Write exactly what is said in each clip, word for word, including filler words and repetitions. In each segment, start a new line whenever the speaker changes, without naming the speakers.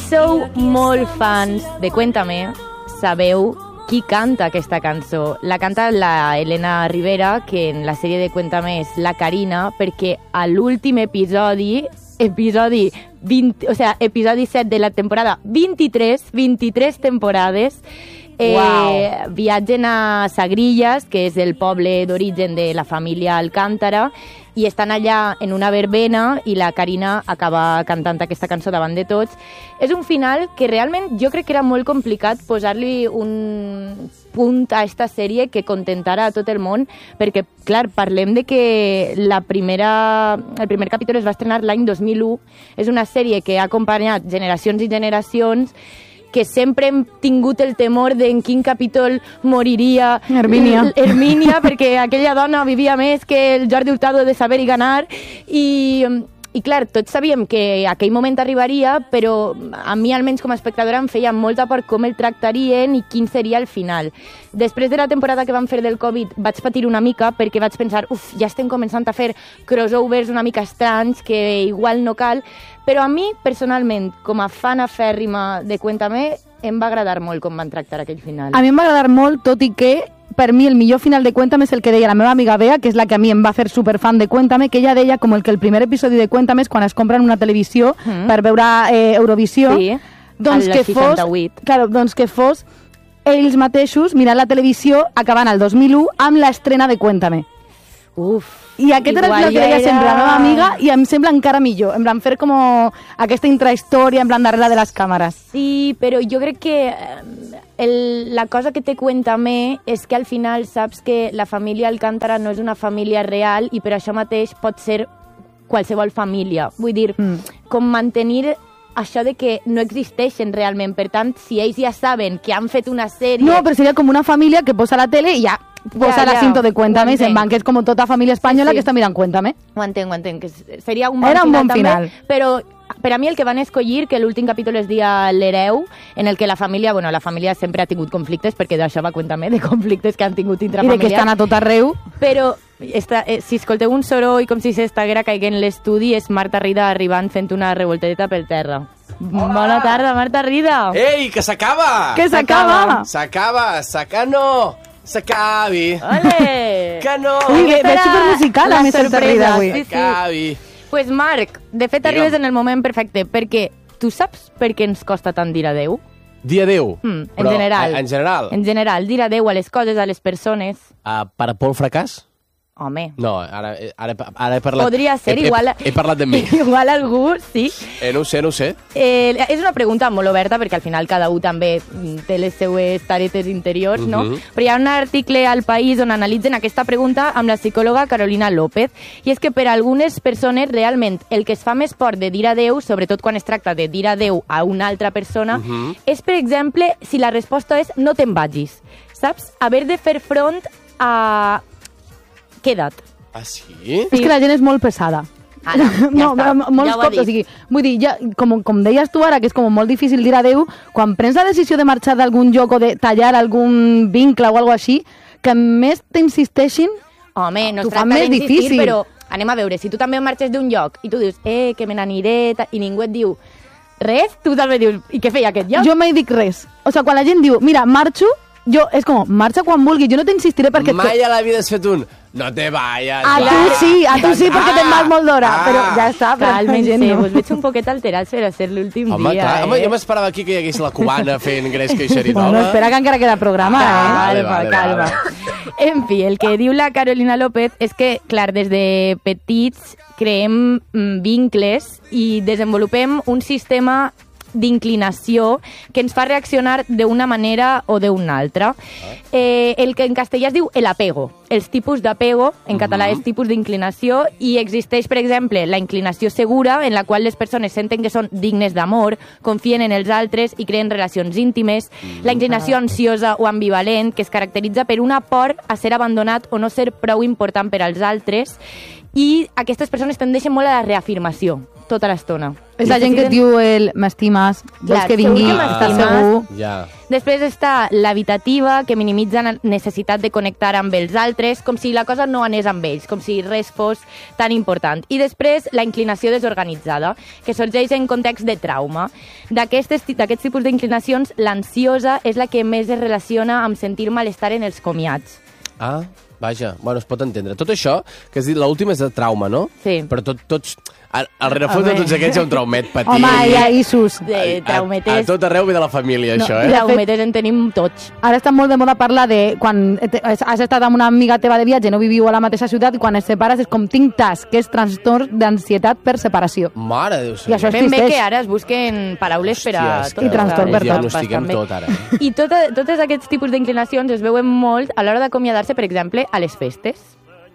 sou molt fans de Cuéntame, sabeu qui canta aquesta cançó. La canta la Elena Rivera, que en la sèrie de Cuéntame és la Karina, perquè a l'últim episodi, episodi vint, o sea, episodi set de la temporada vint-i-tres, vint-i-tres temporades, eh, wow. viatgen a Sagrillas, que és el poble d'origen de la família Alcántara, i estan allà en una verbena i la Karina acaba cantant aquesta cançó davant de tots. És un final que realment jo crec que era molt complicat posar-li un punt a esta sèrie que contentara a tot el món, perquè, clar, parlem de que la primera, el primer capítol es va estrenar l'any dos mil u. És una sèrie que ha acompanyat generacions i generacions, que sempre hem tingut el temor d'en quin capítol moriria
Hermínia,
Hermínia perquè aquella dona vivia més que el Jordi Hurtado de Saber i Ganar, i, i clar, tots sabíem que aquell moment arribaria, però a mi almenys com a espectadora em feia molta por com el tractarien i quin seria el final. Després de la temporada que van fer del Covid vaig patir una mica perquè vaig pensar, uf, ja estem començant a fer crossovers una mica estranys que igual no cal, però a mi, personalment, com a fan afèrrima de Cuéntame, em va agradar molt com van tractar aquell final.
A mi em va agradar molt, tot i que per mi el millor final de Cuéntame és el que deia la meva amiga Bea, que és la que a mi em va fer superfan de Cuéntame, que ella deia com el que el primer episodi de Cuéntame és quan es compren una televisió mm. per veure eh, Eurovisió,
sí,
doncs, que fos, claro, doncs que fos ells mateixos mirant la televisió acabant el dos mil u amb l'estrena de Cuéntame.
Uf,
i aquest era el que deia era... sempre la meva amiga, i em sembla encara millor, en plan fer com aquesta intrahistòria en plan darrere de les càmeres.
Sí, però jo crec que el, la cosa que té Cuéntame és que al final saps que la família Alcántara no és una família real i per això mateix pot ser qualsevol família. Vull dir, mm. com mantenir això de que no existeixen realment. Per tant, si ells ja saben que han fet una sèrie...
No, però seria com una família que posa la tele i ja posa ja, la cinta de Cuéntame, se'n van, que és com tota família espanyola sí, sí. que està mirant Cuéntame.
Ho entenc, ho entenc, que seria un bon
Era un
final,
bon final.
També, però per a mi el que van escollir, que l'últim capítol es dia l'hereu, en el que la família, bueno, la família sempre ha tingut conflictes, perquè d'això va Cuéntame, de conflictes que han tingut intrafamiliars.
I de que estan a tot arreu.
Però esta, eh, si escolteu un soroll com si s'estaguera caiguent l'estudi, és Marta Rida arribant fent una revoltedeta per terra. Hola. Bona tarda, Marta Rida.
Ei, que s'acaba!
Que s'acaba!
S'acaba, s'acaba, no! S'acabi!
Ole!
Que no!
Ui, ve, ve supermusical a més Marta Rida avui.
S'acabi!
Pues Marc, de fet Digue'm. arribes en el moment perfecte, perquè tu saps per què ens costa tant dir adeu?
Dir adeu?
Mm, en
Però,
general.
En general?
En general, dir adeu a les coses, a les persones.
Uh, per a por al fracàs?
Home.
No, ara, ara, ara he parlat...
Podria ser,
he,
igual...
He, he parlat de mi.
Igual algú, sí.
Eh, no ho sé, no ho sé.
Eh, és una pregunta molt oberta, perquè al final cada un també té les seues taretes interiors, no? Uh-huh. Però hi ha un article al País on analitzen aquesta pregunta amb la psicòloga Carolina López, i és que per a algunes persones realment el que es fa més por de dir adeu, sobretot quan es tracta de dir adeu a una altra persona, uh-huh. és, per exemple, si la resposta és no te'n vagis. Saps? Haver de fer front a... Queda't.
Ah, sí?
És que la gent és molt pesada.
Ara, ja
no,
està.
Molts
ja
cops, o sigui, vull dir, ja, com, com deies tu ara, que és com molt difícil dir adeu, quan prens la decisió de marxar d'algun lloc o de tallar algun vincle o alguna així, que més t'insisteixin,
home, no es
t'ho fa
tracta
més
d'insistir,
difícil.
Però anem a veure, si tu també marxes d'un lloc i tu dius, eh, que me n'aniré, i ningú et diu res, tu també dius, i què feia aquest lloc?
Jo mai dic res. O sigui, quan la gent diu, mira, marxo, jo, és com, marxa quan vulgui, jo no t'insistiré perquè...
Mai a la vida has fet un... No te vayas.
A
va.
tu sí, a tu sí, perquè te'n vas molt d'hora,
ah,
però ja està, però la gent no.
Us veig un poquet alterats per a ser l'últim
home,
dia,
clar,
eh?
home, jo m'esperava aquí que hi hagués la cubana fent gresca i xerinola.
Bueno, espera que encara queda programa,
ah,
eh?
Vale,
calma,
vale,
calma.
vale.
En fi, el que diu la Carolina López és que, clar, des de petits creem mm, vincles i desenvolupem un sistema d'inclinació que ens fa reaccionar d'una manera o d'una altra. Eh, el que en castellà es diu el apego. Els tipus d'apego, en català és tipus d'inclinació, i existeix, per exemple, la inclinació segura, en la qual les persones senten que són dignes d'amor, confien en els altres i creen relacions íntimes. La inclinació ansiosa o ambivalent, que es caracteritza per una por a ser abandonat o no ser prou important per als altres. I aquestes persones tendeixen molt a la reafirmació. tota l'estona.
És la gent que et diu el m'estimes, vols
Clar,
que vingui,
segur que
estàs
m'estimes.
segur.
Ja.
Després està l'habitativa, que minimitza la necessitat de connectar amb els altres, com si la cosa no anés amb ells, com si res fos tan important. I després la inclinació desorganitzada, que sorgeix en context de trauma. D'aquests tipus d'inclinacions, l'ansiosa és la que més es relaciona amb sentir malestar en els comiats.
Ah, vaja, bueno, es pot entendre. Tot això, que has dit, l'última és de trauma, no?
Sí.
Però tot, tots... Al, al rerefons de tots aquests hi ha un traumet petit.
Home, hi ha Isus.
De traumetes.
A, a tot arreu ve de la família,
No,
això, eh?
Traumetes en tenim tots.
Ara està molt de moda parlar de quan te- has estat amb una amiga teva de viatge, no viviu a la mateixa ciutat, i quan es separes és com tinc T A S, que és trastorn d'ansietat per separació.
Mare de Déu,
I això
Ben bé
existeix.
que ara es busquen paraules per a...
Hòstia, és que
I trastorn per tot.
diagnostiquem
bastant bé.
tot, ara. eh?
I tot, tots aquests tipus d'inclinacions es veuen molt a l'hora d'acomiadar-se, per exemple, a les festes.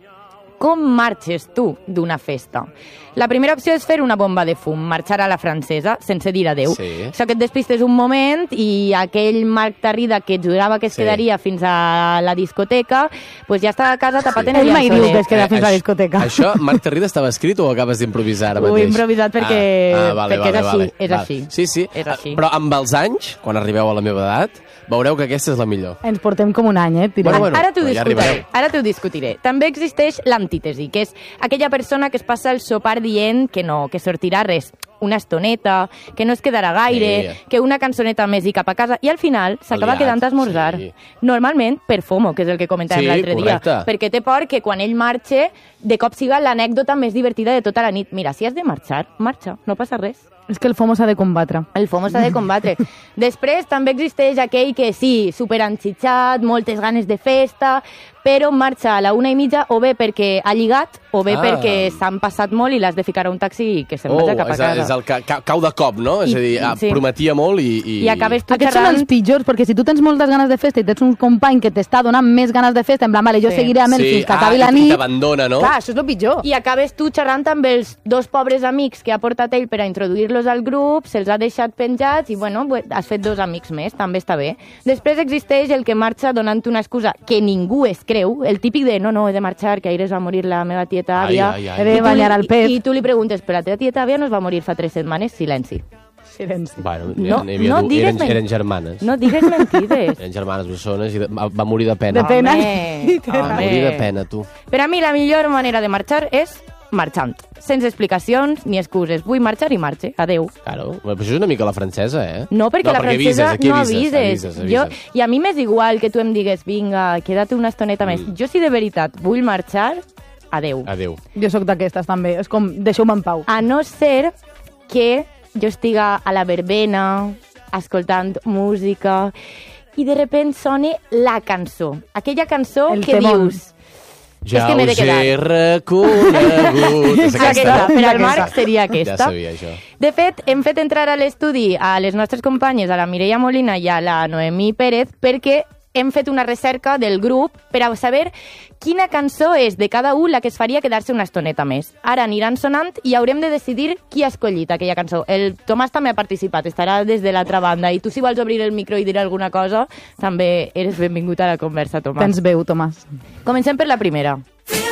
Com marxes tu d'una festa? La primera opció és fer una bomba de fum, marxar a la francesa, sense dir adeu.
Sí.
Això que et despistes un moment i aquell Marc Tarrida que jurava que es
Sí.
quedaria fins a la discoteca, pues ja està a casa tapat en el
Ell mai diu
llençolet.
que es queda fins a la
això-
discoteca.
Això, Marc Tarrida, estava escrit o ho acabes d'improvisar ara
Ho he
mateix?
improvisat perquè-
Ah, ah, vale,
perquè
vale,
és així,
vale,
és
vale.
així.
Sí, sí,
És així.
però amb els anys, quan arribeu a la meva edat, veureu que aquesta és la millor.
Ens portem com un any, eh? Tirem.
Bueno, bueno.
Ara t'ho
però ja
discutiré.
arribareu.
Ara t'ho discutiré. També existeix l'antítesi, que és aquella persona que es passa el sopar dient que no, que sortirà res, una estoneta, que no es quedarà gaire,
Sí.
que una cançoneta més i cap a casa, i al final s'acaba
Aliat,
quedant a esmorzar.
sí.
Normalment per FOMO, que és el que comentàvem
Sí,
l'altre dia.
correcte.
Perquè té por que quan ell marxe, de cop siga l'anècdota més divertida de tota la nit. Mira, si has de marxar, marxa, no passa res.
És que el FOMO s'ha de combatre.
El FOMO s'ha de combatre. Després també existeix aquell que sí, superenxitxat, moltes ganes de festa, però marxa a la una i mitja o bé perquè ha lligat o bé
Ah.
perquè s'han passat molt i l'has de ficar a un taxi i que se'n
Oh,
vagi cap a
és, el-
casa.
és el ca, ca, cau de cop, no? És
I-
a dir, ah,
sí.
prometia molt i... I,
I acabes tu
Aquests són
xerrant...
els pitjors, perquè si tu tens moltes ganes de festa i tens un company que t'està donant més ganes de festa, en plan, vale, jo
Sí.
seguiré amb ell fins que acabi
ah,
la
i
nit...
t'abandona, no?
Clar, això és el pitjor.
I acabes tu xerrant amb els dos pobres amics que ha portat ell per a introduir-los al grup, se'ls ha deixat penjats i, bueno, has fet dos amics més, també està bé. Després existeix el que marxa donant una excusa que ningú es creu, el típic de no, no, he de marxar, que ahir es va morir la meva tieta
Ai,
àvia.
ai, ai.
He de
I tu
banyar
li-
el pet.
I, I tu li preguntes, però la teva tieta àvia no es va morir fa tres setmanes? Silenci.
Silenci.
Bueno,
No,
n'hi havia
no
du-
digues
eren,
men-
eren germanes.
No digues mentides.
Eren germanes bessones i de, va, va morir de pena.
De pena.
Home,
Va
home.
morir de pena, tu.
Per a mi la millor manera de marxar és marxant, sense explicacions ni excuses. Vull marxar i marxe. Adeu.
Claro, però això és una mica la francesa, eh?
No, perquè la francesa
avises, aquí
no
avises,
avises.
avises,
Jo,
avises.
I a mi m'és igual que tu em digues, vinga, queda't una estoneta més.
Mm.
Jo, si de veritat vull marxar, adeu.
Adéu.
Jo sóc d'aquestes, també. És com, deixeu-me en pau.
A no ser que jo estiga a la verbena, escoltant música, i de repente soni la cançó. Aquella cançó
El
que
temón.
dius...
Ja
és que m'he de
us he
quedar.
reconegut. És aquesta,
Aquesta,
no?
per al
Aquesta.
Marc seria
Ja
aquesta.
sabia això.
De fet, hem fet entrar a l'estudi a les nostres companyes, a la Mireia Molina i a la Noemí Pérez, perquè hem fet una recerca del grup per a saber quina cançó és de cada un la que es faria quedar-se una estoneta més. Ara aniran sonant i haurem de decidir qui ha escollit aquella cançó. El Tomàs també ha participat, estarà des de l'altra banda, i tu, si vols obrir el micro i dir alguna cosa, també eres benvingut a la conversa, Tomàs.
Tens veu, Tomàs.
Comencem per la primera.